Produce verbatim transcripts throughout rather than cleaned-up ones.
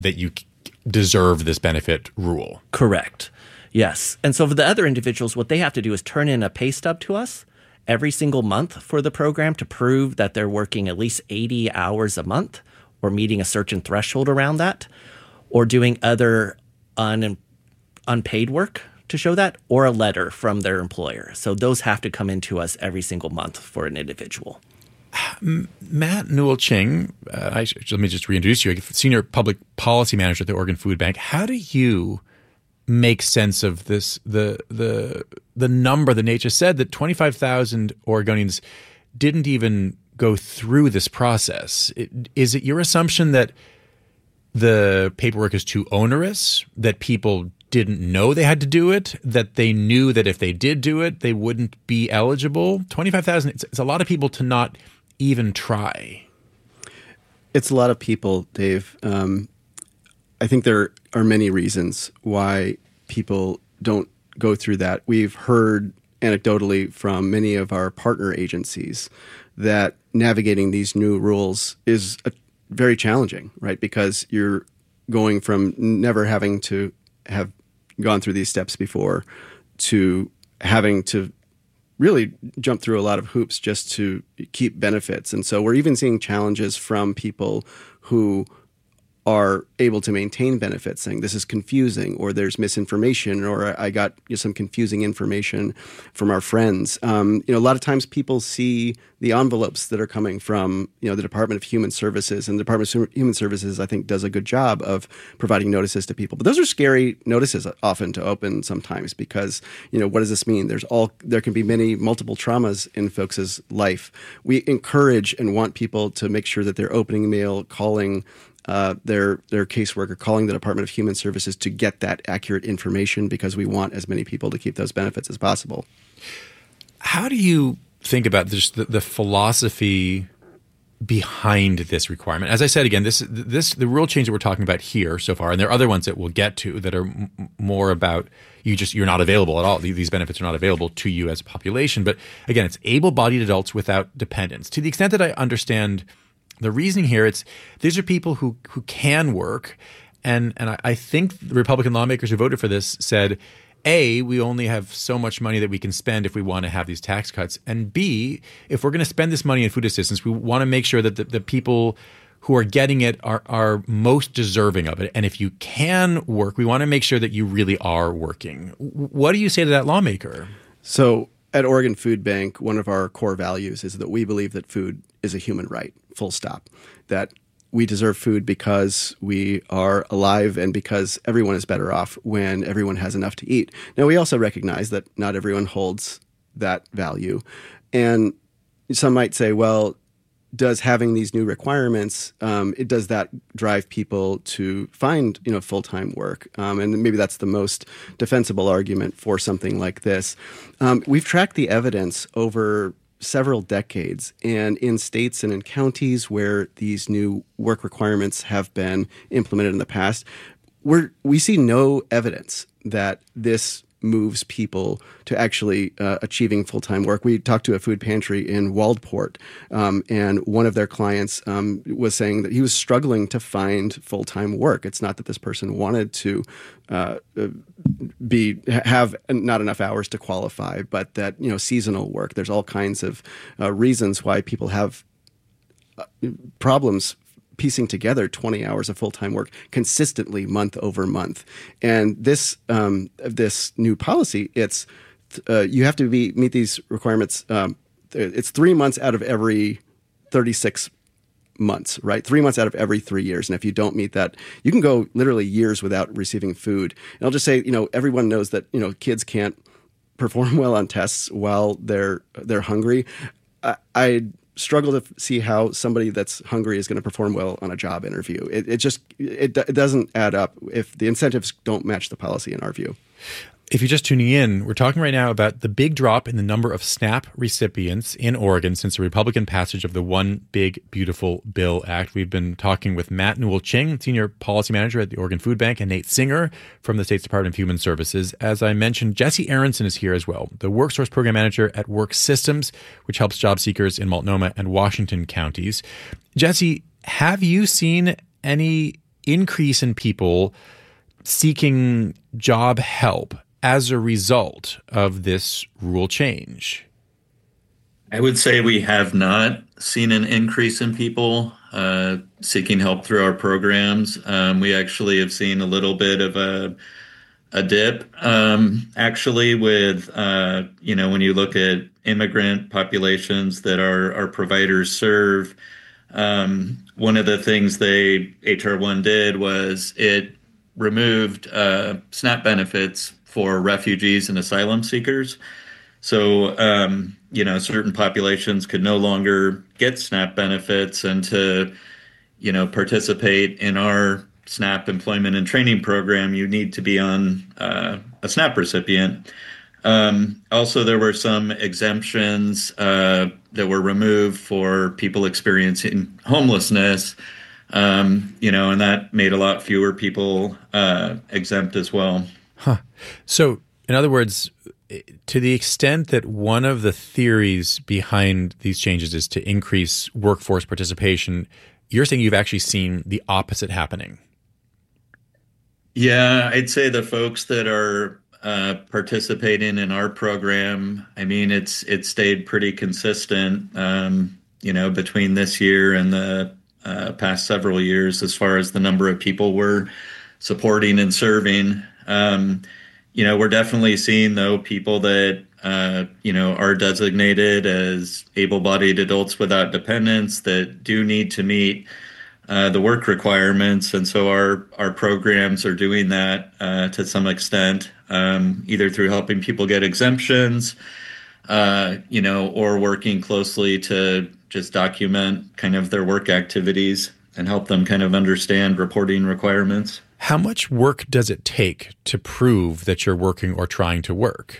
that you deserve this benefit rule. Correct. Yes. And so for the other individuals, what they have to do is turn in a pay stub to us every single month for the program to prove that they're working at least eighty hours a month or meeting a certain threshold around that, or doing other un- unpaid work to show that, or a letter from their employer. So those have to come into us every single month for an individual. Matt Newell-Ching, uh, I, let me just reintroduce you, Senior Public Policy Manager at the Oregon Food Bank. How do you make sense of this, the the the number that Nate just said, that twenty-five thousand Oregonians didn't even go through this process? It, is it your assumption that the paperwork is too onerous, that people didn't know they had to do it, that they knew that if they did do it, they wouldn't be eligible? twenty-five thousand, it's, it's a lot of people to not even try. It's a lot of people, Dave. Um, I think there are many reasons why people don't go through that. We've heard anecdotally from many of our partner agencies that navigating these new rules is a, very challenging, right? Because you're going from never having to have gone through these steps before to having to really jump through a lot of hoops just to keep benefits. And so we're even seeing challenges from people who are able to maintain benefits, saying this is confusing, or there's misinformation, or I got you know, some confusing information from our friends. Um, you know, a lot of times people see the envelopes that are coming from you know the Department of Human Services, and the Department of Human Services, I think, does a good job of providing notices to people. But those are scary notices often to open sometimes, because you know what does this mean? There's all there can be many multiple traumas in folks' life. We encourage and want people to make sure that they're opening mail, calling Uh, their their caseworker, calling the Department of Human Services to get that accurate information, because we want as many people to keep those benefits as possible. How do you think about just the, the philosophy behind this requirement? As I said, again, this this the rule change that we're talking about here so far, and there are other ones that we'll get to that are m- more about you just you're not available at all. These benefits are not available to you as a population. But again, it's able-bodied adults without dependents. To the extent that I understand the reasoning here, it's these are people who who can work, and and I, I think the Republican lawmakers who voted for this said, A, we only have so much money that we can spend if we want to have these tax cuts, and B, if we're going to spend this money in food assistance, we want to make sure that the, the people who are getting it are are most deserving of it, and if you can work, we want to make sure that you really are working. What do you say to that lawmaker? So at Oregon Food Bank, one of our core values is that we believe that food is a human right, full stop. That we deserve food because we are alive and because everyone is better off when everyone has enough to eat. Now, we also recognize that not everyone holds that value. And some might say, well, does having these new requirements, um, it does that drive people to find, you know, full-time work? Um, and maybe that's the most defensible argument for something like this. Um, we've tracked the evidence over several decades, and in states and in counties where these new work requirements have been implemented in the past, we're, we see no evidence that this moves people to actually uh, achieving full-time work. We talked to a food pantry in Waldport, um, and one of their clients um, was saying that he was struggling to find full-time work. It's not that this person wanted to uh, be have not enough hours to qualify, but that you know seasonal work. There's all kinds of uh, reasons why people have uh, problems piecing together twenty hours of full-time work consistently month over month. And this um, this new policy, it's uh, you have to be meet these requirements. Um, it's three months out of every thirty-six months, right? Three months out of every three years. And if you don't meet that, you can go literally years without receiving food. And I'll just say, you know, everyone knows that, you know, kids can't perform well on tests while they're they're hungry. I, I struggle to see how somebody that's hungry is going to perform well on a job interview. It, it just it, it doesn't add up if the incentives don't match the policy in our view. If you're just tuning in, we're talking right now about the big drop in the number of SNAP recipients in Oregon since the Republican passage of the One Big Beautiful Bill Act. We've been talking with Matt Newell-Ching, Senior Policy Manager at the Oregon Food Bank, and Nate Singer from the state's Department of Human Services. As I mentioned, Jesse Aronson is here as well, the WorkSource Program Manager at Work Systems, which helps job seekers in Multnomah and Washington counties. Jesse, have you seen any increase in people seeking job help as a result of this rule change? I would say we have not seen an increase in people uh, seeking help through our programs. Um, we actually have seen a little bit of a a dip, um, actually, with, uh, you know, when you look at immigrant populations that our, our providers serve. Um, one of the things they H R one did was it removed uh, SNAP benefits for refugees and asylum seekers. So, um, you know, certain populations could no longer get SNAP benefits, and to, you know, participate in our SNAP employment and training program, you need to be on uh, a SNAP recipient. Um, also, there were some exemptions uh, that were removed for people experiencing homelessness, um, you know, and that made a lot fewer people uh, exempt as well. Huh. So, in other words, to the extent that one of the theories behind these changes is to increase workforce participation, you're saying you've actually seen the opposite happening. Yeah, I'd say the folks that are uh, participating in our program, I mean, it's it's stayed pretty consistent, um, you know, between this year and the uh, past several years as far as the number of people we're supporting and serving. Um, you know, we're definitely seeing, though, people that, uh, you know, are designated as able-bodied adults without dependents that do need to meet Uh, the work requirements, and so our our programs are doing that uh, to some extent, um, either through helping people get exemptions, uh, you know, or working closely to just document kind of their work activities and help them kind of understand reporting requirements. How much work does it take to prove that you're working or trying to work?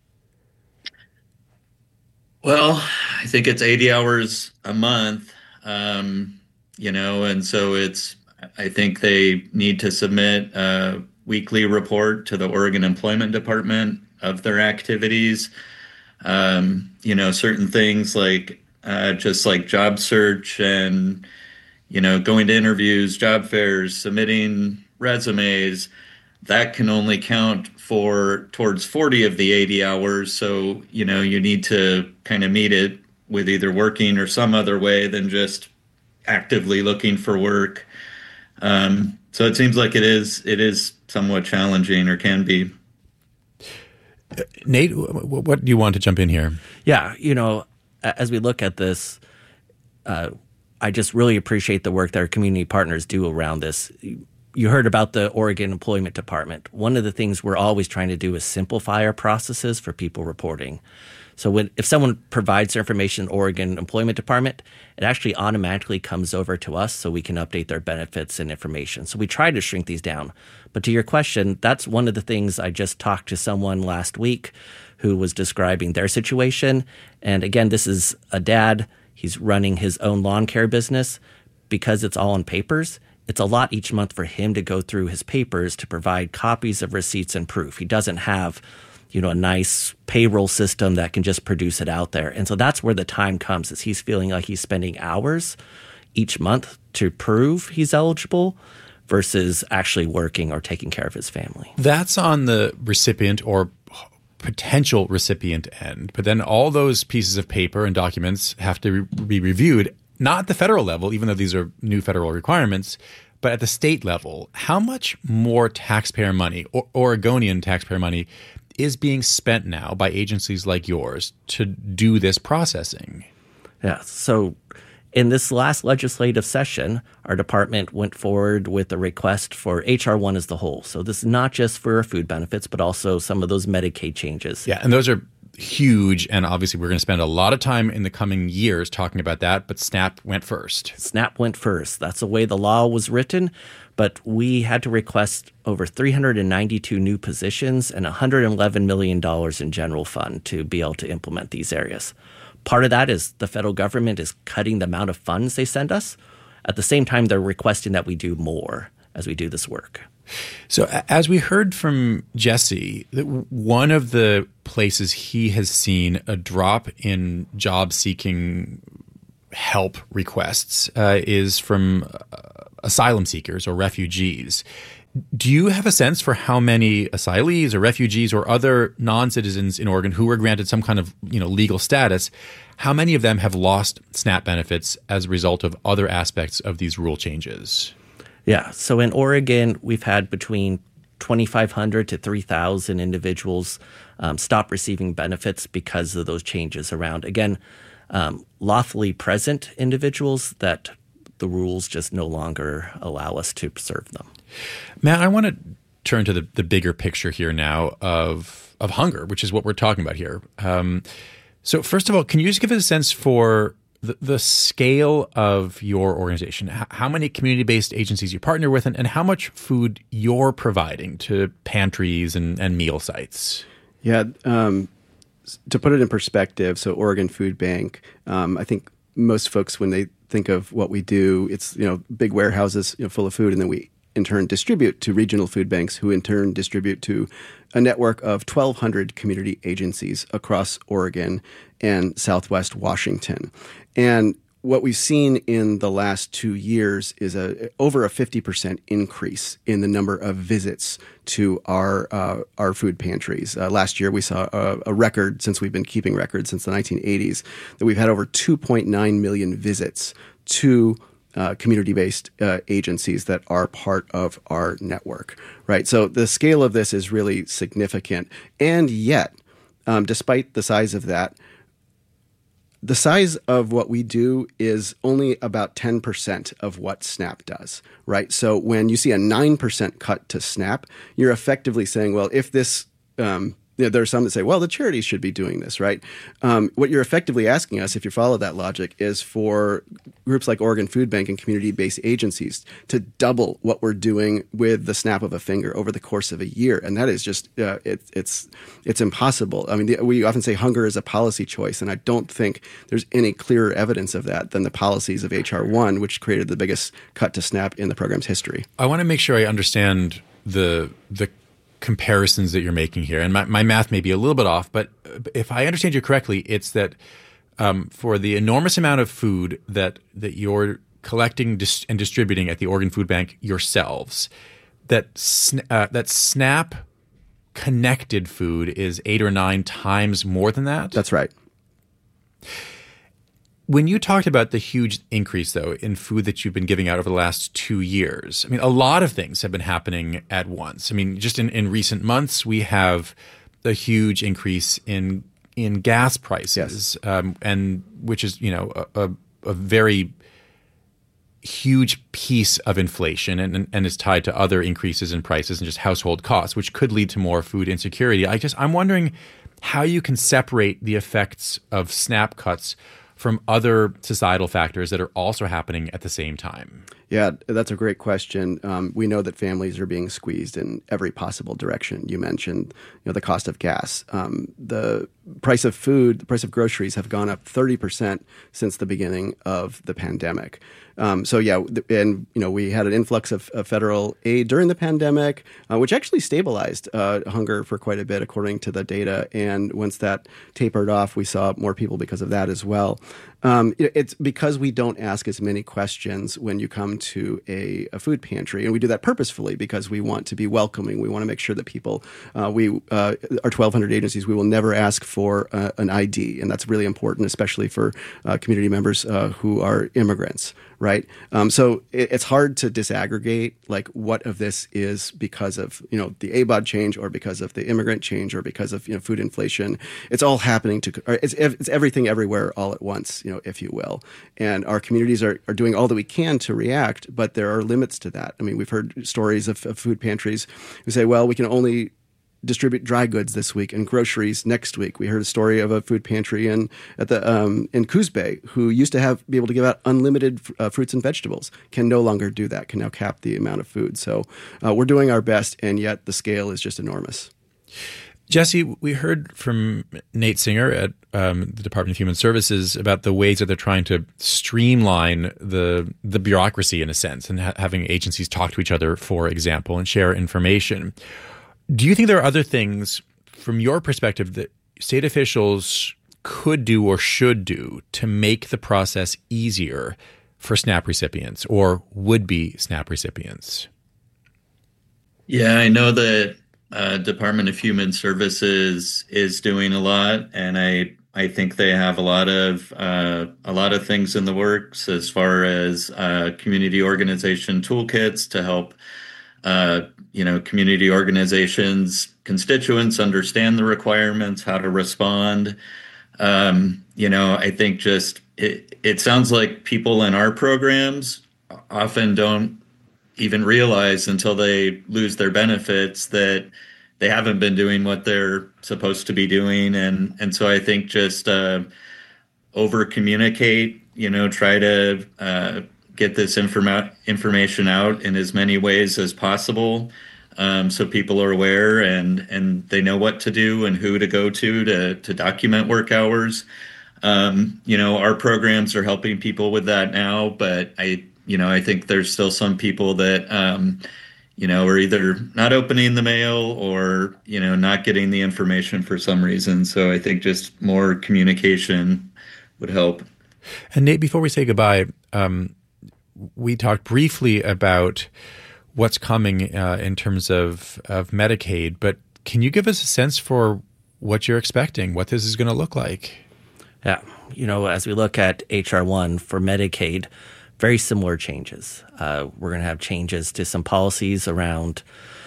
Well, I think it's eighty hours a month. Um, You know, and so it's, I think they need to submit a weekly report to the Oregon Employment Department of their activities. Um, you know, certain things like uh, just like job search and, you know, going to interviews, job fairs, submitting resumes, that can only count for towards forty of the eighty hours. So, you know, you need to kind of meet it with either working or some other way than just actively looking for work. Um, so it seems like it is it is somewhat challenging, or can be. Uh, Nate, what do you want to jump in here? Yeah, you know, as we look at this, uh, I just really appreciate the work that our community partners do around this. You heard about the Oregon Employment Department. One of the things we're always trying to do is simplify our processes for people reporting. So when if someone provides their information in Oregon Employment Department, it actually automatically comes over to us so we can update their benefits and information. So we try to shrink these down. But to your question, that's one of the things. I just talked to someone last week who was describing their situation. And again, this is a dad. He's running his own lawn care business. Because it's all on papers, it's a lot each month for him to go through his papers to provide copies of receipts and proof. He doesn't have you know, a nice payroll system that can just produce it out there. And so that's where the time comes, is he's feeling like he's spending hours each month to prove he's eligible versus actually working or taking care of his family. That's on the recipient or potential recipient end. But then all those pieces of paper and documents have to re- be reviewed, not at the federal level, even though these are new federal requirements, but at the state level. How much more taxpayer money, or Oregonian taxpayer money, is being spent now by agencies like yours to do this processing? Yeah. So in this last legislative session, our department went forward with a request for H R one as the whole. So this is not just for food benefits, but also some of those Medicaid changes. Yeah, and those are huge, and obviously we're going to spend a lot of time in the coming years talking about that, but SNAP went first. SNAP went first. That's the way the law was written. But we had to request over three hundred ninety-two new positions and one hundred eleven million dollars in general fund to be able to implement these areas. Part of that is the federal government is cutting the amount of funds they send us. At the same time, they're requesting that we do more as we do this work. So as we heard from Jesse, one of the places he has seen a drop in job-seeking help requests uh, is from asylum seekers or refugees. Do you have a sense for how many asylees or refugees or other non-citizens in Oregon who were granted some kind of, you know, legal status, how many of them have lost SNAP benefits as a result of other aspects of these rule changes? Yeah. So in Oregon, we've had between twenty-five hundred to three thousand individuals um, stop receiving benefits because of those changes around, again, um, lawfully present individuals that the rules just no longer allow us to serve them. Matt, I want to turn to the, the bigger picture here now of of hunger, which is what we're talking about here. Um, so first of all, can you just give us a sense for the, the scale of your organization, H- how many community-based agencies you partner with, and, and how much food you're providing to pantries and, and meal sites? Yeah, um, to put it in perspective, so Oregon Food Bank, um, I think most folks, when they think of what we do, it's, you know, big warehouses, you know, full of food, and then we in turn distribute to regional food banks, who in turn distribute to a network of twelve hundred community agencies across Oregon and Southwest Washington. And what we've seen in the last two years is a over a fifty percent increase in the number of visits to our uh, our food pantries. Uh, last year, we saw a, a record, since we've been keeping records since the nineteen eighties, that we've had over two point nine million visits to Uh, community-based uh, agencies that are part of our network, right? So the scale of this is really significant. And yet, um, despite the size of that, the size of what we do is only about ten percent of what SNAP does, right? So when you see a nine percent cut to SNAP, you're effectively saying, well, if this um, you know, there are some that say, well, the charities should be doing this, right? Um, what you're effectively asking us, if you follow that logic, is for groups like Oregon Food Bank and community-based agencies to double what we're doing with the snap of a finger over the course of a year. And that is just, uh, it, it's it's impossible. I mean, the, we often say hunger is a policy choice, and I don't think there's any clearer evidence of that than the policies of H R one, which created the biggest cut to SNAP in the program's history. I want to make sure I understand the the comparisons that you're making here. And my, my math may be a little bit off, but if I understand you correctly, it's that um, for the enormous amount of food that that you're collecting dis- and distributing at the Oregon Food Bank yourselves, that sn- uh, that SNAP connected food is eight or nine times more than that? That's right. When you talked about the huge increase, though, in food that you've been giving out over the last two years, I mean, a lot of things have been happening at once. I mean, just in, in recent months, we have a huge increase in in gas prices, yes. um, and which is, you know, a, a, a very huge piece of inflation, and, and, and is tied to other increases in prices and just household costs, which could lead to more food insecurity. I just I'm wondering how you can separate the effects of SNAP cuts from other societal factors that are also happening at the same time? Yeah, that's a great question. Um, we know that families are being squeezed in every possible direction. You mentioned, you know, the cost of gas. Um, the price of food, the price of groceries have gone up thirty percent since the beginning of the pandemic. Um, so yeah, and you know, we had an influx of, of federal aid during the pandemic, uh, which actually stabilized uh, hunger for quite a bit, according to the data. And once that tapered off, we saw more people because of that as well. Um, it, it's because we don't ask as many questions when you come to a, a food pantry, and we do that purposefully because we want to be welcoming. We want to make sure that people, uh, we uh, our twelve hundred agencies, we will never ask for uh, an I D, and that's really important, especially for uh, community members uh, who are immigrants. Right. Um, so it, it's hard to disaggregate like what of this is because of, you know, the A B O D change or because of the immigrant change or because of, you know, food inflation. It's all happening to or it's, it's everything everywhere all at once, you know, if you will. And our communities are, are doing all that we can to react, but there are limits to that. I mean, we've heard stories of, of food pantries who say, well, we can only distribute dry goods this week and groceries next week. We heard a story of a food pantry in at the um, in Coos Bay who used to have be able to give out unlimited uh, fruits and vegetables, can no longer do that, can now cap the amount of food. So uh, we're doing our best, and yet the scale is just enormous. Jesse, we heard from Nate Singer at um, the Department of Human Services about the ways that they're trying to streamline the the bureaucracy in a sense, and ha- having agencies talk to each other, for example, and share information. Do you think there are other things, from your perspective, that state officials could do or should do to make the process easier for SNAP recipients or would-be SNAP recipients? Yeah, I know that uh, Department of Human Services is doing a lot, and I I think they have a lot of uh, a lot of things in the works as far as uh, community organization toolkits to help uh, you know community organizations, constituents understand the requirements, how to respond. Um, you know, I think just it it sounds like people in our programs often don't even realize until they lose their benefits that they haven't been doing what they're supposed to be doing. And, and so I think just uh, over communicate, you know, try to uh, get this informa- information out in as many ways as possible. Um, so people are aware and, and they know what to do and who to go to to, to document work hours. Um, you know, our programs are helping people with that now, but I You know, I think there's still some people that, um, you know, are either not opening the mail or, you know, not getting the information for some reason. So I think just more communication would help. And Nate, before we say goodbye, um, we talked briefly about what's coming uh, in terms of, of Medicaid, but can you give us a sense for what you're expecting, what this is going to look like? Yeah. You know, as we look at H R one for Medicaid, very similar changes. Uh, we're going to have changes to some policies around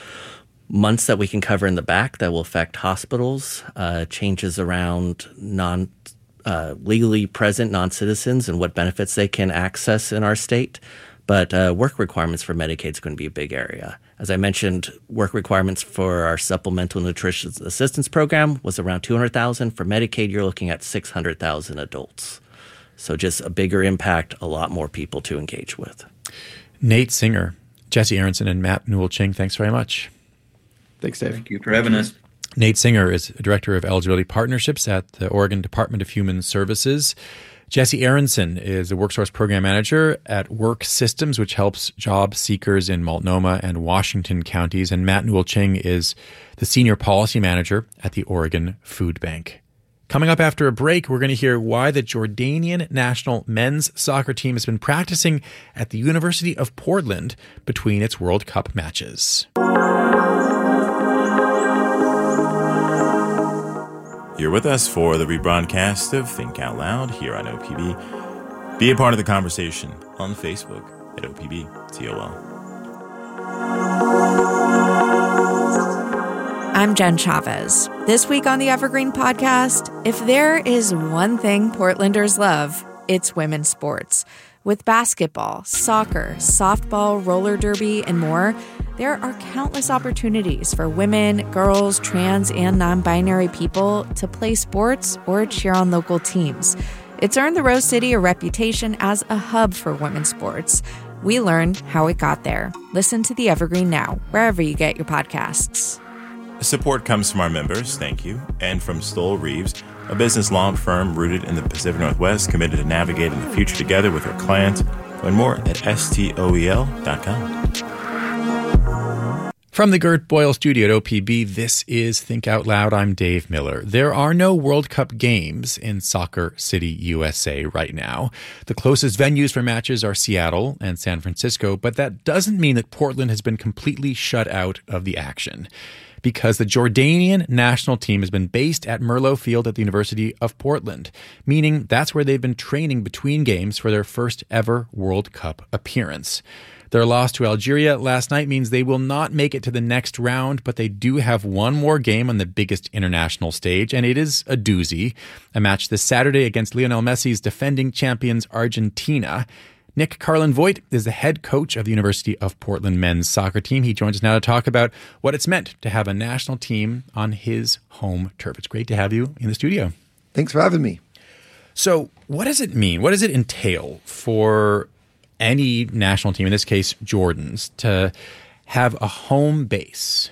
months that we can cover in the back that will affect hospitals, uh, changes around non uh, legally present non-citizens and what benefits they can access in our state. But uh, work requirements for Medicaid is going to be a big area. As I mentioned, work requirements for our Supplemental Nutrition Assistance Program was around two hundred thousand. For Medicaid, you're looking at six hundred thousand adults. So just a bigger impact, a lot more people to engage with. Nate Singer, Jesse Aronson, and Matt Newell-Ching, thanks very much. Thanks, Dave. Thank you for having us. Nate Singer is Director of Eligibility Partnerships at the Oregon Department of Human Services. Jesse Aronson is a WorkSource Program Manager at Work Systems, which helps job seekers in Multnomah and Washington counties. And Matt Newell-Ching is the Senior Policy Manager at the Oregon Food Bank. Coming up after a break, we're going to hear why the Jordanian national men's soccer team has been practicing at the University of Portland between its World Cup matches. You're with us for the rebroadcast of Think Out Loud here on O P B. Be a part of the conversation on Facebook at O P B T O L. I'm Jen Chavez. This week on the Evergreen Podcast, if there is one thing Portlanders love, it's women's sports. With basketball, soccer, softball, roller derby, and more, there are countless opportunities for women, girls, trans, and non-binary people to play sports or cheer on local teams. It's earned the Rose City a reputation as a hub for women's sports. We learned how it got there. Listen to the Evergreen now, wherever you get your podcasts. Support comes from our members, thank you, and from Stoll Reeves, a business law firm rooted in the Pacific Northwest, committed to navigating the future together with our clients. Learn more at S T O E L dot com. From the Gert Boyle studio at O P B, this is Think Out Loud. I'm Dave Miller. There are no World Cup games in Soccer City, U S A right now. The closest venues for matches are Seattle and San Francisco, but that doesn't mean that Portland has been completely shut out of the action, because the Jordanian national team has been based at Merlo Field at the University of Portland, meaning that's where they've been training between games for their first ever World Cup appearance. Their loss to Algeria last night means they will not make it to the next round, but they do have one more game on the biggest international stage, and it is a doozy. A match this Saturday against Lionel Messi's defending champions Argentina. Nick Carlin-Voigt is the head coach of the University of Portland men's soccer team. He joins us now to talk about what it's meant to have a national team on his home turf. It's great to have you in the studio. Thanks for having me. So what does it mean? What does it entail for any national team, in this case Jordan's, to have a home base?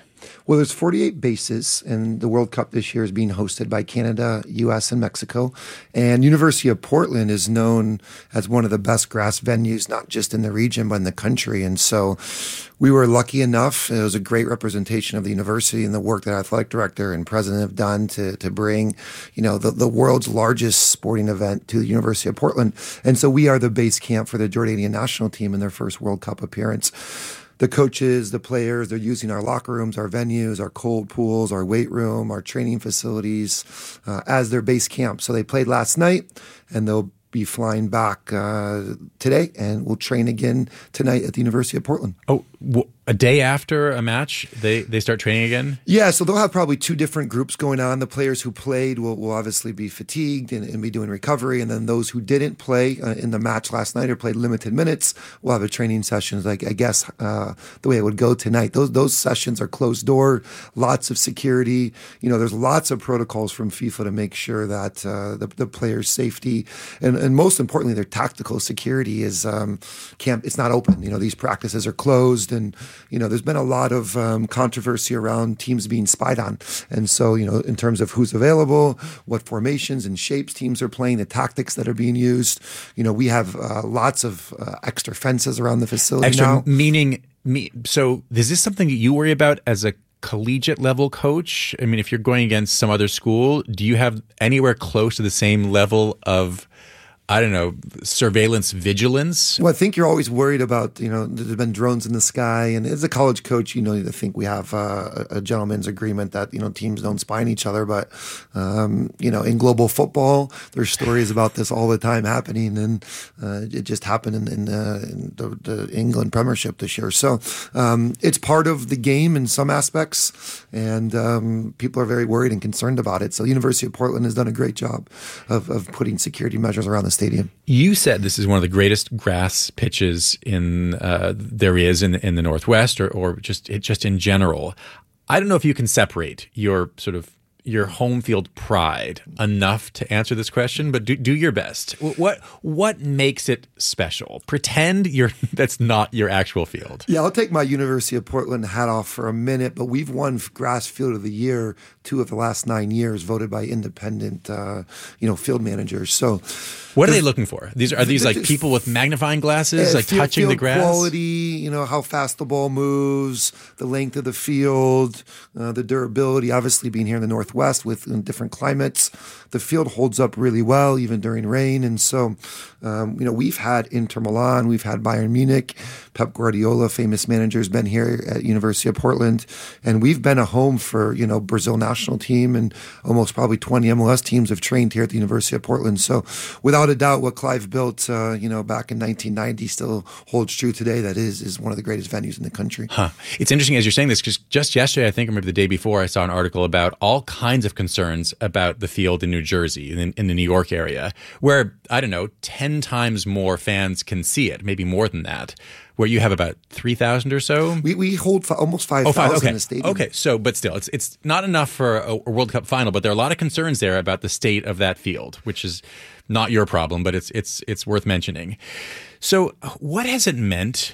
Well, there's forty-eight bases, and the World Cup this year is being hosted by Canada, U S, and Mexico. And University of Portland is known as one of the best grass venues, not just in the region, but in the country. And so we were lucky enough. It was a great representation of the university and the work that athletic director and president have done to to bring, you know, the, the world's largest sporting event to the University of Portland. And so we are the base camp for the Jordanian national team in their first World Cup appearance. The coaches, the players, they're using our locker rooms, our venues, our cold pools, our weight room, our training facilities uh, as their base camp. So they played last night, and they'll be flying back uh, today, and we'll train again tonight at the University of Portland. Oh, w- a day after a match, they, they start training again? Yeah, so they'll have probably two different groups going on. The players who played will, will obviously be fatigued and, and be doing recovery, and then those who didn't play uh, in the match last night or played limited minutes will have a training sessions, like I guess uh, the way it would go tonight. Those those sessions are closed door, lots of security. You know, there's lots of protocols from FIFA to make sure that uh, the, the players' safety and, and most importantly, their tactical security is um, can't. It's not open. You know, these practices are closed, and you know, there's been a lot of um, controversy around teams being spied on. And so, you know, in terms of who's available, what formations and shapes teams are playing, the tactics that are being used, you know, we have uh, lots of uh, extra fences around the facility extra now. Meaning, me, so is this something that you worry about as a collegiate level coach? I mean, if you're going against some other school, do you have anywhere close to the same level of, I don't know, surveillance vigilance? Well, I think you're always worried about, you know, there's been drones in the sky. And as a college coach, you know, you think we have uh, a gentleman's agreement that, you know, teams don't spy on each other. But, um, you know, in global football, there's stories about this all the time happening. And uh, it just happened in, in, uh, in the, the England Premiership this year. So um, it's part of the game in some aspects. And um, people are very worried and concerned about it. So the University of Portland has done a great job of, of putting security measures around the stadium. You said this is one of the greatest grass pitches in uh, there is in in the Northwest, or or just just in general. I don't know if you can separate your sort of your home field pride enough to answer this question, but do do your best. What what makes it special? Pretend you're that's not your actual field. Yeah, I'll take my University of Portland hat off for a minute, but we've won Grass Field of the Year two of the last nine years, voted by independent, uh, you know, field managers. So, what are they looking for? These are these like people with magnifying glasses, like field, touching field the grass? Quality, you know, how fast the ball moves, the length of the field, uh, the durability. Obviously, being here in the Northwest with in different climates, the field holds up really well even during rain. And so, um, you know, we've had Inter Milan, we've had Bayern Munich, Pep Guardiola, famous manager, has been here at University of Portland, and we've been a home for, you know, Brazil national team, and almost probably twenty M L S teams have trained here at the University of Portland. So without a doubt, what Clive built, uh, you know, back in nineteen ninety still holds true today. That is is one of the greatest venues in the country. Huh. It's interesting as you're saying this, because just yesterday, I think, or maybe the day before, I saw an article about all kinds of concerns about the field in New Jersey, in, in the New York area, where, I don't know, ten times more fans can see it, maybe more than that, where you have about three thousand or so. We we hold f- almost five thousand oh, okay. in the stadium. Okay, so, but still, it's it's not enough for a, a World Cup final, but there are a lot of concerns there about the state of that field, which is not your problem, but it's it's it's worth mentioning. So what has it meant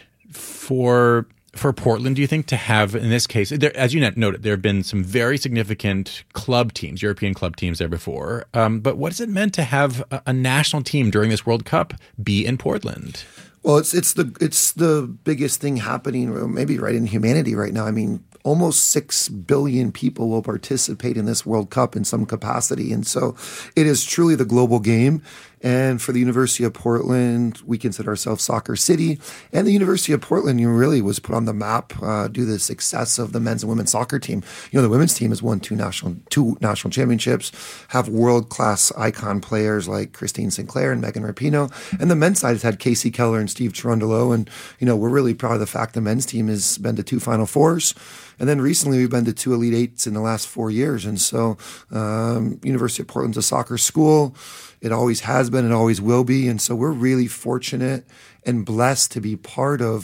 for for Portland, do you think, to have, in this case, there, as you noted, there have been some very significant club teams, European club teams there before. Um, but what has it meant to have a, a national team during this World Cup be in Portland? Well, it's it's the it's the biggest thing happening, maybe right in humanity right now. I mean, almost six billion people will participate in this World Cup in some capacity, and so it is truly the global game. And for the University of Portland, we consider ourselves Soccer City. And the University of Portland, you know, really was put on the map uh, due to the success of the men's and women's soccer team. You know, the women's team has won two national two national championships, have world-class icon players like Christine Sinclair and Megan Rapinoe. And the men's side has had Casey Keller and Steve Cherundolo. And, you know, we're really proud of the fact the men's team has been to two Final Fours. And then recently we've been to two Elite Eights in the last four years. And so um, University of Portland's a soccer school. It always has been and always will be. And so we're really fortunate and blessed to be part of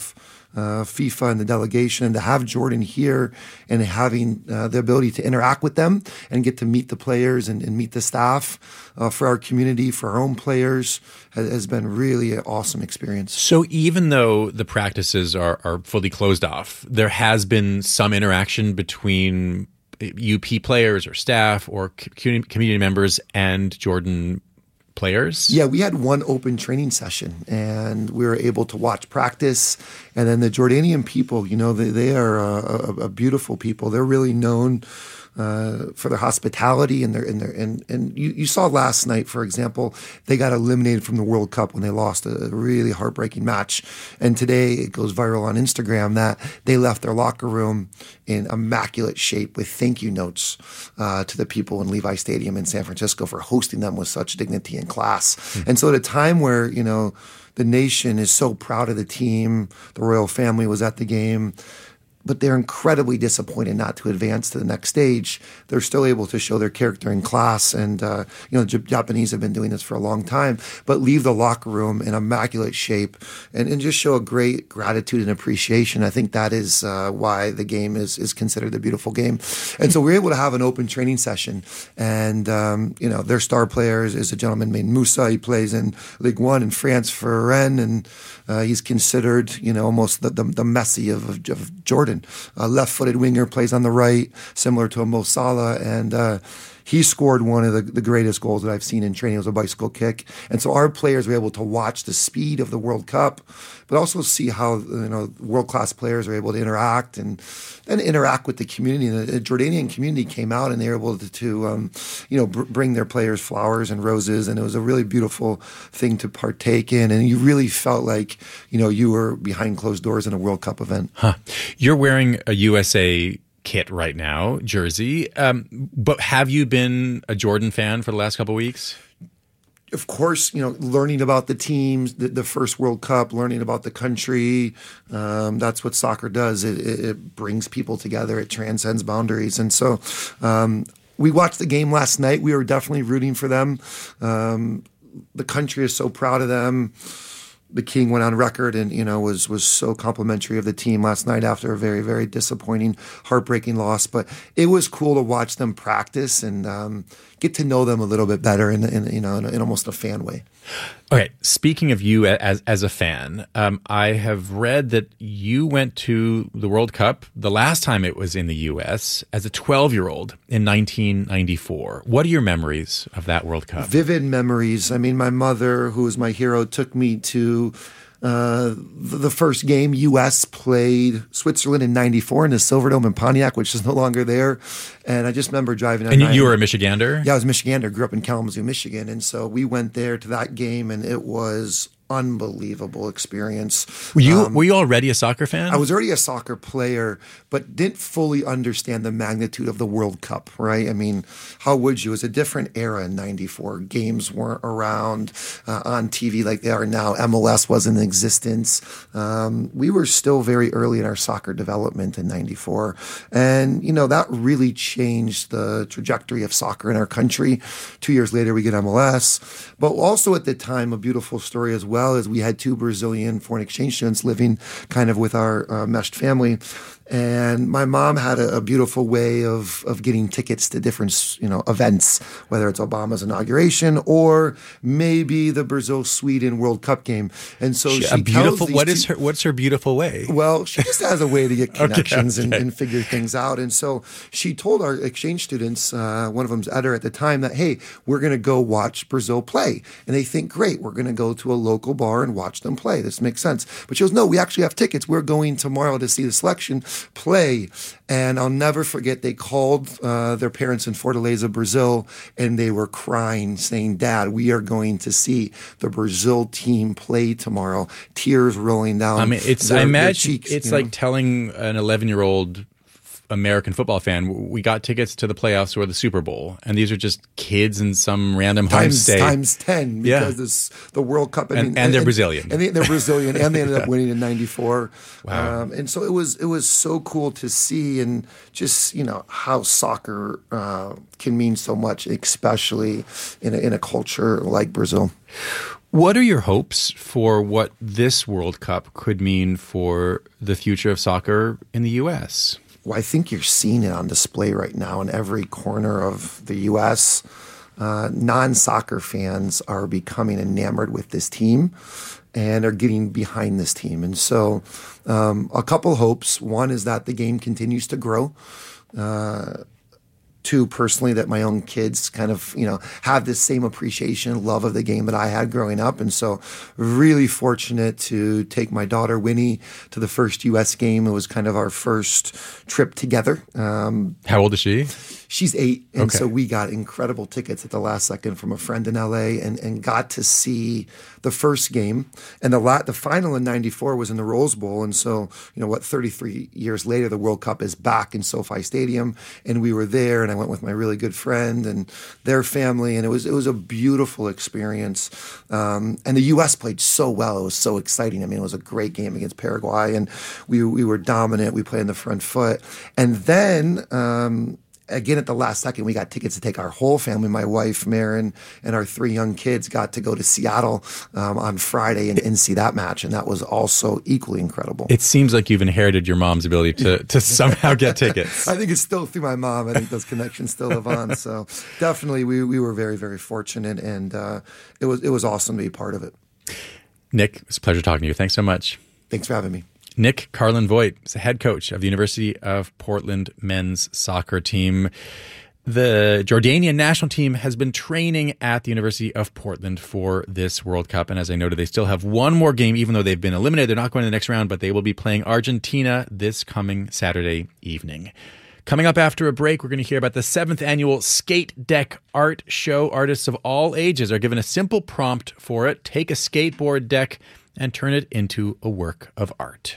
uh, FIFA and the delegation, and to have Jordan here and having uh, the ability to interact with them and get to meet the players and, and meet the staff uh, for our community, for our own players, has, has been really an awesome experience. So even though the practices are, are fully closed off, there has been some interaction between U P players or staff or community members and Jordan players? Yeah, we had one open training session and we were able to watch practice. And then the Jordanian people, you know, they, they are a, a, a beautiful people. They're really known uh, for their hospitality and their and their and and you, you saw last night, for example, they got eliminated from the World Cup when they lost a really heartbreaking match. And today it goes viral on Instagram that they left their locker room in immaculate shape with thank you notes uh, to the people in Levi Stadium in San Francisco for hosting them with such dignity and class. Mm-hmm. And so at a time where, you know, the nation is so proud of the team, the royal family was at the game, but they're incredibly disappointed not to advance to the next stage. They're still able to show their character and class. And, uh, you know, J- Japanese have been doing this for a long time, but leave the locker room in immaculate shape and, and just show a great gratitude and appreciation. I think that is uh, why the game is, is considered a beautiful game. And so we're able to have an open training session. And, um, you know, their star player is, is a gentleman named Moussa. He plays in Ligue one in France for Rennes. And uh, he's considered, you know, almost the, the, the Messi of, of, of Jordan. A left-footed winger, plays on the right, similar to a Mo Salah, and uh, he scored one of the, the greatest goals that I've seen in training. It was a bicycle kick. And so our players were able to watch the speed of the World Cup, but also see how, you know, world-class players are able to interact and then interact with the community. And the Jordanian community came out and they were able to, to um, you know, br- bring their players flowers and roses. And it was a really beautiful thing to partake in. And you really felt like, you know, you were behind closed doors in a World Cup event. Huh. You're wearing a U S A kit right now, jersey. Um, but have you been a Jordan fan for the last couple of weeks? Of course, you know, learning about the teams, the, the first World Cup, learning about the country. Um, that's what soccer does. It, it, it brings people together. It transcends boundaries. And so um, we watched the game last night. We were definitely rooting for them. Um, the country is so proud of them. The King went on record and, you know, was was so complimentary of the team last night after a very, very disappointing, heartbreaking loss. But it was cool to watch them practice and um, get to know them a little bit better in, in you know, in, in almost a fan way. Okay, speaking of you as as a fan, um, I have read that you went to the World Cup the last time it was in the U S as a twelve-year-old in nineteen ninety-four. What are your memories of that World Cup? Vivid memories. I mean, my mother, who was my hero, took me to Uh, the first game. U S played Switzerland in ninety-four in the Silverdome in Pontiac, which is no longer there. And I just remember driving. And you were a Michigander? Yeah, I was a Michigander. Grew up in Kalamazoo, Michigan. And so we went there to that game, and it was unbelievable experience. Were you um, were you already a soccer fan? I was already a soccer player, but didn't fully understand the magnitude of the World Cup, right? I mean, how would you? It was a different era in ninety-four. Games weren't around uh, on T V like they are now. M L S wasn't in existence. Um, we were still very early in our soccer development in ninety-four. And, you know, that really changed the trajectory of soccer in our country. Two years later, we get M L S. But also at the time, a beautiful story as well, as we had two Brazilian foreign exchange students living kind of with our uh, meshed family. And my mom had a, a beautiful way of of getting tickets to different, you know, events, whether it's Obama's inauguration or maybe the Brazil-Sweden World Cup game. And so she, a beautiful. What two, is her? What's her beautiful way? Well, she just has a way to get connections okay, okay. And, and figure things out. And so she told our exchange students, uh, one of them's Eder at the time, that hey, we're going to go watch Brazil play. And they think, great, we're going to go to a local bar and watch them play. This makes sense. But she goes, no, we actually have tickets. We're going tomorrow to see the selection play. And I'll never forget, they called uh, their parents in Fortaleza, Brazil, and they were crying, saying, Dad, we are going to see the Brazil team play tomorrow. Tears rolling down. I mean, it's their, I imagine cheeks, it's you know? like telling an eleven-year-old American football fan, we got tickets to the playoffs or the Super Bowl, and these are just kids in some random times, homestay. Times ten, because yeah. this, the World Cup. I and, mean, and they're Brazilian. And they, they're Brazilian, and they ended up winning in ninety-four. Wow. Um, and so it was it was so cool to see, and just, you know, how soccer uh, can mean so much, especially in a, in a culture like Brazil. What are your hopes for what this World Cup could mean for the future of soccer in the U S? Well, I think you're seeing it on display right now in every corner of the U S. Uh, non-soccer fans are becoming enamored with this team and are getting behind this team. And so um, a couple hopes. One is that the game continues to grow. Uh, two, personally, that my own kids kind of, you know, have this same appreciation, love of the game that I had growing up. And so really fortunate to take my daughter, Winnie, to the first U S game. It was kind of our first trip together. Um, How old is she? She's eight, and Okay. so we got incredible tickets at the last second from a friend in L A, and, and got to see the first game. And the la- the final in ninety-four was in the Rose Bowl, and so, you know what, thirty-three years later, the World Cup is back in SoFi Stadium, and we were there, and I went with my really good friend and their family, and it was it was a beautiful experience. Um, and the U S played so well; it was so exciting. I mean, it was a great game against Paraguay, and we we were dominant. We played in the front foot, and then. Um, Again, at the last second, we got tickets to take our whole family. My wife, Maren, and our three young kids got to go to Seattle um, on Friday and, and see that match. And that was also equally incredible. It seems like you've inherited your mom's ability to, to somehow get tickets. I think it's still through my mom. I think those connections still live on. So definitely we, we were very, very fortunate. And uh, it was it was awesome to be part of it. Nick, it's a pleasure talking to you. Thanks so much. Thanks for having me. Nick Carlin-Voigt is the head coach of the University of Portland men's soccer team. The Jordanian national team has been training at the University of Portland for this World Cup. And as I noted, they still have one more game, even though they've been eliminated. They're not going to the next round, but they will be playing Argentina this coming Saturday evening. Coming up after a break, we're going to hear about the seventh annual Skate Deck Art Show. Artists of all ages are given a simple prompt for it. Take a skateboard deck and turn it into a work of art.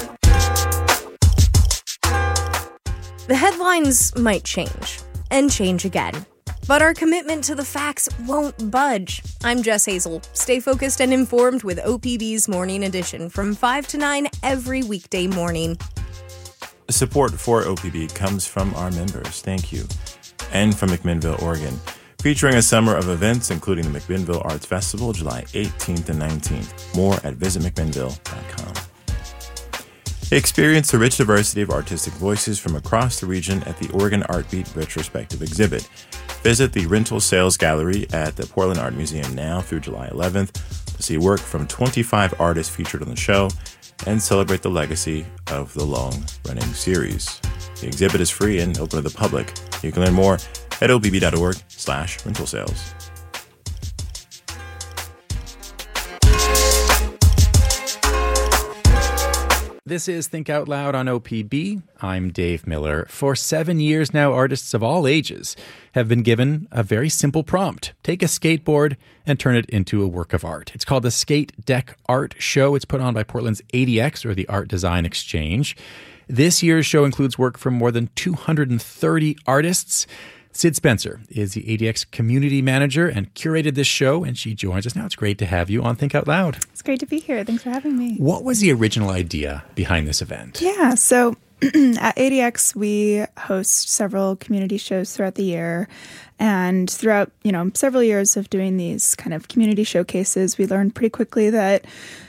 The headlines might change, and change again. But our commitment to the facts won't budge. I'm Jess Hazel. Stay focused and informed with O P B's Morning Edition from five to nine every weekday morning. Support for O P B comes from our members. Thank you. And from McMinnville, Oregon. Featuring a summer of events, including the McMinnville Arts Festival, July eighteenth and nineteenth. More at visit mcminnville dot com. Experience the rich diversity of artistic voices from across the region at the Oregon Artbeat Retrospective exhibit. Visit the Rental Sales Gallery at the Portland Art Museum now through July eleventh to see work from twenty-five artists featured on the show and celebrate the legacy of the long-running series. The exhibit is free and open to the public. You can learn more at opb.org slash rental sales. This is Think Out Loud on O P B. I'm Dave Miller. For seven years now, artists of all ages have been given a very simple prompt. Take a skateboard and turn it into a work of art. It's called the Skate Deck Art Show. It's put on by Portland's A D X, or the Art Design Exchange. This year's show includes work from more than two hundred thirty artists. Sid Spencer is the A D X community manager and curated this show, and she joins us now. It's great to have you on Think Out Loud. It's great to be here. Thanks for having me. What was the original idea behind this event? Yeah, so at A D X, we host several community shows throughout the year. And throughout, you know, several years of doing these kind of community showcases, we learned pretty quickly that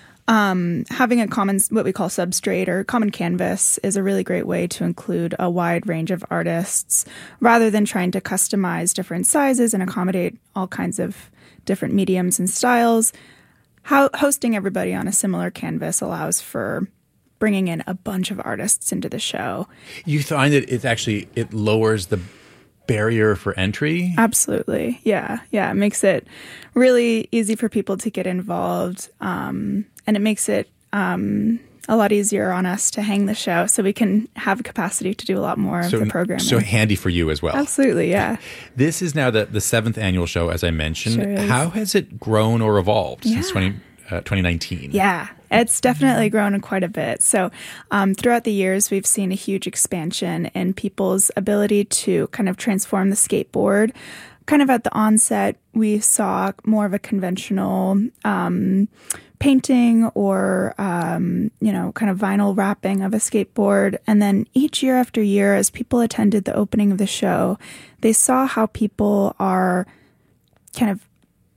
Um, having a common, what we call substrate or common canvas, is a really great way to include a wide range of artists rather than trying to customize different sizes and accommodate all kinds of different mediums and styles. How hosting everybody on a similar canvas allows for bringing in a bunch of artists into the show. You find that it actually it lowers the barrier for entry? Absolutely. Yeah. Yeah. It makes it really easy for people to get involved. Um, and it makes it um, a lot easier on us to hang the show so we can have capacity to do a lot more so, of the programming. So handy for you as well. Absolutely. Yeah. This is now the, the seventh annual show, as I mentioned. Sure is. How has it grown or evolved Yeah. since twenty, uh, twenty nineteen? Yeah, it's definitely grown quite a bit. So um, throughout the years, we've seen a huge expansion in people's ability to kind of transform the skateboard. Kind of at the onset, we saw more of a conventional um, painting or, um, you know, kind of vinyl wrapping of a skateboard. And then each year after year, as people attended the opening of the show, they saw how people are kind of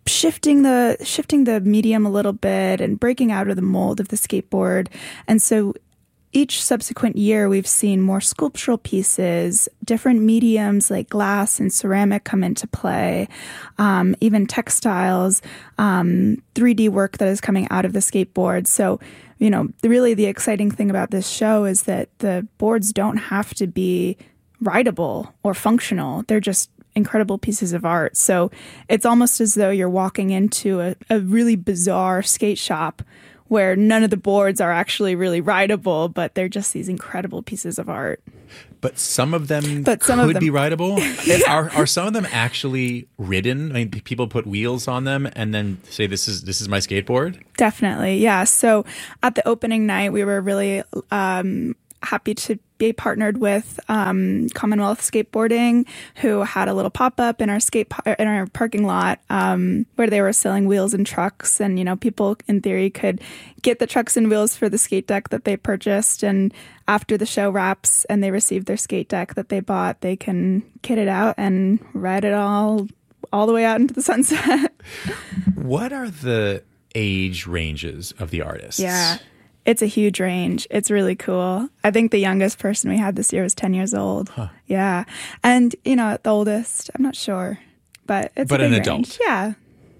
shifting the shifting the medium a little bit and breaking out of the mold of the skateboard. And so each subsequent year, we've seen more sculptural pieces, different mediums like glass and ceramic come into play, um, even textiles, um, three D work that is coming out of the skateboard. So, you know, really the exciting thing about this show is that the boards don't have to be rideable or functional. They're just incredible pieces of art. So it's almost as though you're walking into a, a really bizarre skate shop where none of the boards are actually really rideable, but they're just these incredible pieces of art. But some of them but some could of them, be rideable. are are some of them actually ridden? I mean, people put wheels on them and then say, "This is this is my skateboard." Definitely, yeah. So at the opening night, we were really um, happy to be partnered with um, Commonwealth Skateboarding, who had a little pop up in our skate par- in our parking lot um, where they were selling wheels and trucks, and you know, people in theory could get the trucks and wheels for the skate deck that they purchased, and after the show wraps and they receive their skate deck that they bought, they can kit it out and ride it all all the way out into the sunset. What are the age ranges of the artists? Yeah. It's a huge range. It's really cool. I think the youngest person we had this year was ten years old. Huh. Yeah. And, you know, the oldest, I'm not sure. But it's but a big an range. adult. Yeah.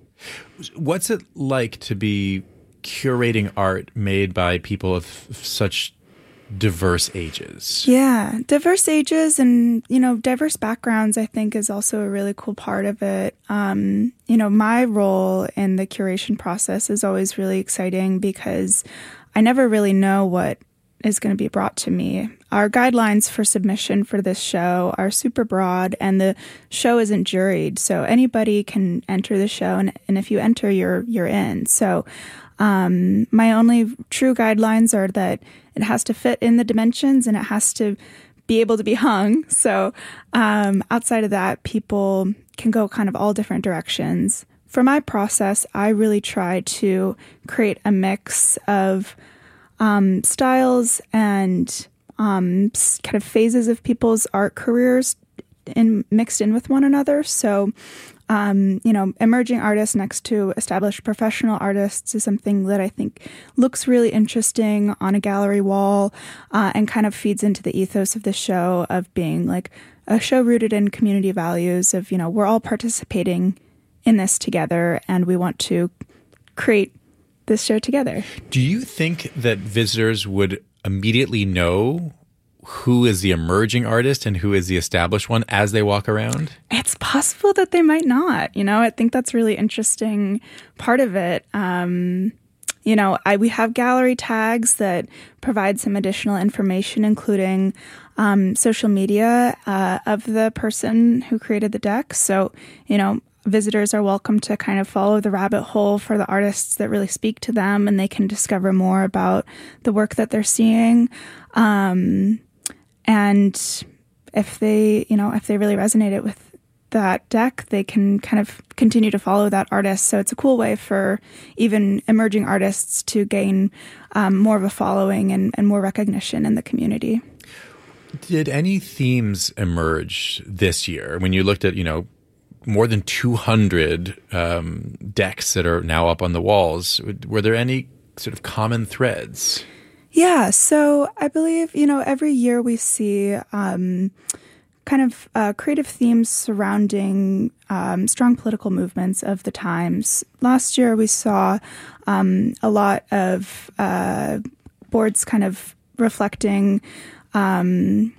What's it like to be curating art made by people of such diverse ages? Yeah. Diverse ages and, you know, diverse backgrounds, I think, is also a really cool part of it. Um, you know, my role in the curation process is always really exciting because I never really know what is going to be brought to me. Our guidelines for submission for this show are super broad, and the show isn't juried, so anybody can enter the show, and, and if you enter, you're you're in. So um, my only true guidelines are that it has to fit in the dimensions and it has to be able to be hung. So um, outside of that, people can go kind of all different directions. For my process, I really try to create a mix of um, styles and um, kind of phases of people's art careers in, mixed in with one another. So, um, you know, emerging artists next to established professional artists is something that I think looks really interesting on a gallery wall uh, and kind of feeds into the ethos of the show of being like a show rooted in community values of, you know, we're all participating in this together, and we want to create this show together. Do you think that visitors would immediately know who is the emerging artist and who is the established one as they walk around? It's possible that they might not. You know, I think that's a really interesting part of it. Um, you know, I, we have gallery tags that provide some additional information, including um, social media uh, of the person who created the deck. So, you know, visitors are welcome to kind of follow the rabbit hole for the artists that really speak to them, and they can discover more about the work that they're seeing. Um, and if they, you know, if they really resonated with that deck, they can kind of continue to follow that artist. So it's a cool way for even emerging artists to gain um, more of a following and, and more recognition in the community. Did any themes emerge this year when you looked at, you know, more than two hundred um, decks that are now up on the walls? Were there any sort of common threads? Yeah, so I believe, you know, every year we see um, kind of uh, creative themes surrounding um, strong political movements of the times. Last year we saw um, a lot of uh, boards kind of reflecting um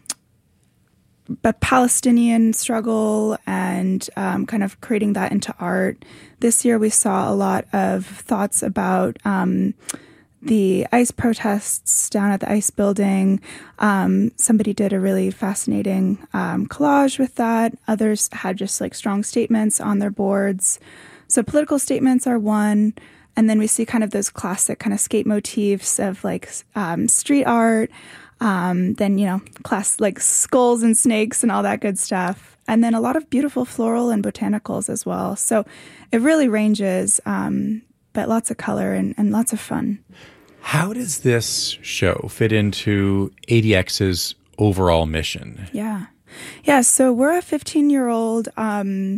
the Palestinian struggle and um, kind of creating that into art. This year we saw a lot of thoughts about um, the ICE protests down at the ICE building. Um, somebody did a really fascinating um, collage with that. Others had just like strong statements on their boards. So political statements are one. And then we see kind of those classic kind of skate motifs of like um, street art. Um, then, you know, class like skulls and snakes and all that good stuff. And then a lot of beautiful floral and botanicals as well. So it really ranges, um, but lots of color and, and lots of fun. How does this show fit into A D X's overall mission? Yeah. Yeah, so we're a fifteen-year-old um,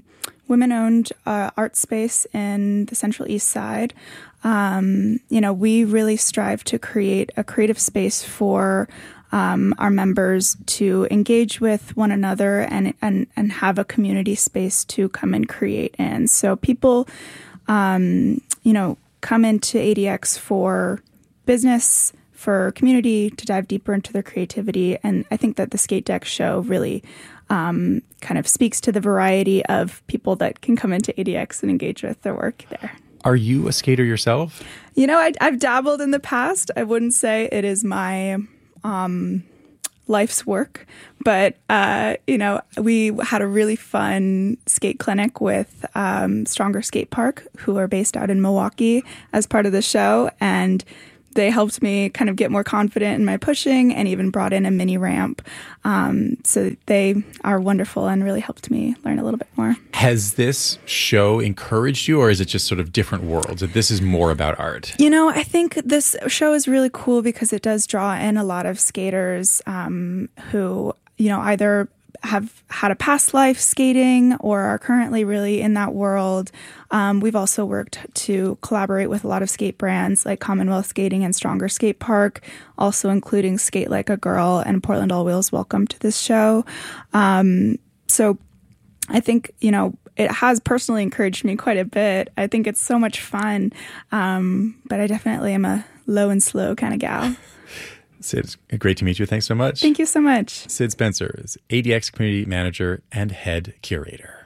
women-owned uh, art space in the Central East Side. Um, you know, we really strive to create a creative space for um, our members to engage with one another and, and, and have a community space to come and create in. So people, um, you know, come into A D X for business, for community, to dive deeper into their creativity. And I think that the Skate Deck show really um, kind of speaks to the variety of people that can come into A D X and engage with their work there. Are you a skater yourself? You know, I, I've dabbled in the past. I wouldn't say it is my um, life's work, but, uh, you know, we had a really fun skate clinic with um, Stronger Skate Park, who are based out in Milwaukee, as part of the show. And they helped me kind of get more confident in my pushing and even brought in a mini ramp. Um, so they are wonderful and really helped me learn a little bit more. Has this show encouraged you, or is it just sort of different worlds? That this is more about art? You know, I think this show is really cool because it does draw in a lot of skaters um, who, you know, either have had a past life skating or are currently really in that world. Um, we've also worked to collaborate with a lot of skate brands like Commonwealth Skating and Stronger Skate Park, also including Skate Like a Girl and Portland All Wheels welcome to this show. Um, so I think, you know, it has personally encouraged me quite a bit. I think it's so much fun, um, but I definitely am a low and slow kind of gal. Sid, it's great to meet you. Thanks so much. Thank you so much. Sid Spencer is A D X Community Manager and Head Curator.